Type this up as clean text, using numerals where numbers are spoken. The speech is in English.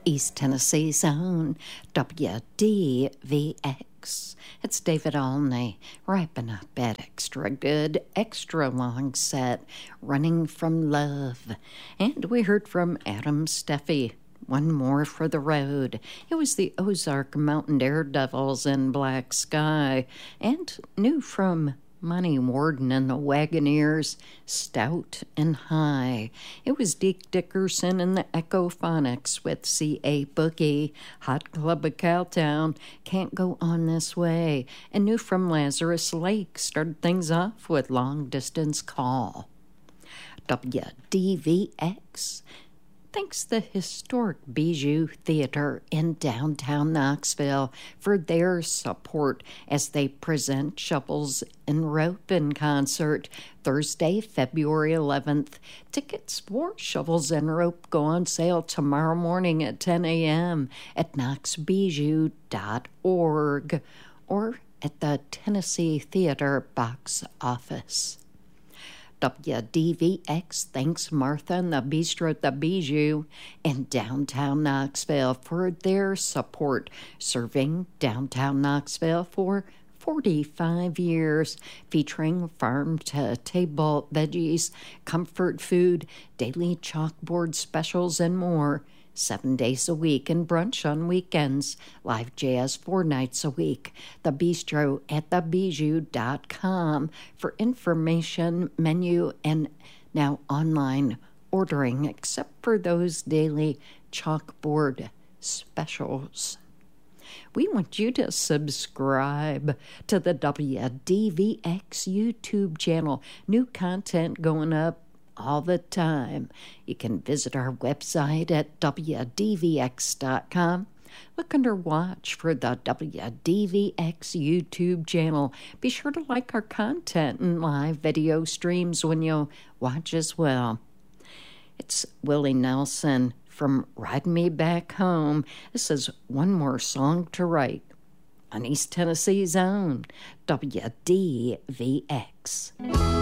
East Tennessee's own WDVX. It's David Olney, wrapping up that extra good, extra long set, Running from Love. And we heard from Adam Steffi, One More for the Road. It was the Ozark Mountain Daredevils in Black Sky. And new from Money Warden and the Wagoneers, Stout and High. It was Deke Dickerson and the Echophonics with C.A. Boogie, Hot Club of Cowtown, Can't Go On This Way, and new from Lazarus Lake started things off with Long Distance Call. WDVX thanks the historic Bijou Theater in downtown Knoxville for their support as they present Shovels and Rope in concert Thursday, February 11th. Tickets for Shovels and Rope go on sale tomorrow morning at 10 a.m. at knoxbijou.org or at the Tennessee Theater box office. WDVX thanks Martha and the Bistro at the Bijou in downtown Knoxville for their support, serving downtown Knoxville for 45 years, featuring farm-to-table veggies, comfort food, daily chalkboard specials, and more. 7 days a week and brunch on weekends. Live jazz 4 nights a week. The Bistro at thebijou.com for information, menu, and now online ordering, except for those daily chalkboard specials. We want you to subscribe to the WDVX YouTube channel. New content going up all the time. You can visit our website at WDVX.com. Look under Watch for the WDVX YouTube channel. Be sure to like our content and live video streams when you watch as well. It's Willie Nelson from Ride Me Back Home. This is One More Song to Write on East Tennessee's own WDVX.